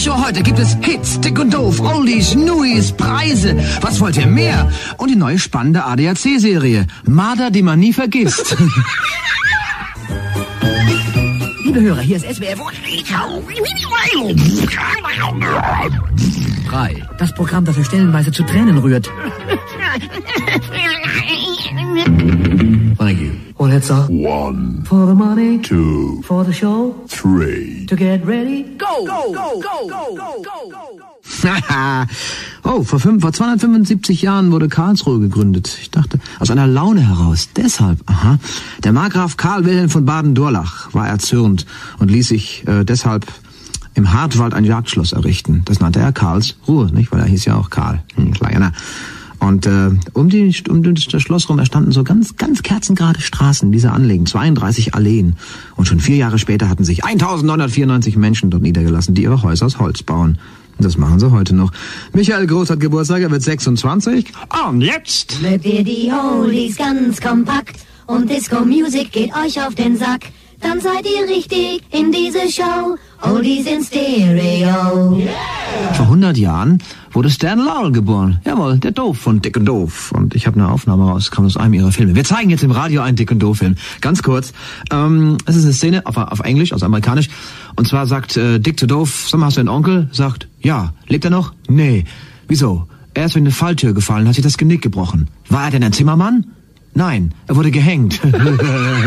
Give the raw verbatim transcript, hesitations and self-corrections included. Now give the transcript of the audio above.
Show heute gibt es Hits, dick und doof, Oldies, Newies, Preise. Was wollt ihr mehr? Und die neue spannende A D A C-Serie. Marder, die man nie vergisst. Liebe Hörer, hier ist S W F drei. Das Programm, das er stellenweise zu Tränen rührt. Thank you. Well, it's a one for the money, two for the show, three to get ready. Go, go, go, go, go, go, go. Oh, vor, fünf, vor zweihundertfünfundsiebzig Jahren wurde Karlsruhe gegründet. Ich dachte, aus einer Laune heraus. Deshalb, aha. Der Markgraf Karl Wilhelm von Baden-Durlach war erzürnt und ließ sich äh, deshalb im Hartwald ein Jagdschloss errichten. Das nannte er Karlsruhe, nicht? Weil er hieß ja auch Karl. Hm, kleiner. Und äh, um, die, um das Schloss rum erstanden so ganz, ganz kerzengerade Straßen, diese Anlegen, zweiunddreißig Alleen. Und schon vier Jahre später hatten sich eintausendneunhundertvierundneunzig Menschen dort niedergelassen, die ihre Häuser aus Holz bauen. Und das machen sie heute noch. Michael Groß hat Geburtstag, er wird sechsundzwanzig. Und jetzt mögt ihr die Oldies ganz kompakt und Disco-Music geht euch auf den Sack. Dann seid ihr richtig in diese Show. Oldies in Stereo. Yeah. Vor hundert Jahren wurde Stan Laurel geboren. Jawohl, der Doof von Dick und Doof. Und ich habe eine Aufnahme rausgekommen aus einem ihrer Filme. Wir zeigen jetzt im Radio einen Dick und Doof-Film. Ganz kurz. Ähm, es ist eine Szene auf, auf Englisch, also amerikanisch. Und zwar sagt äh, Dick zu Doof, sag mal, hast du einen Onkel? Sagt, ja. Lebt er noch? Nee. Wieso? Er ist durch eine Falltür gefallen, hat sich das Genick gebrochen. War er denn ein Zimmermann? Nein, er wurde gehängt.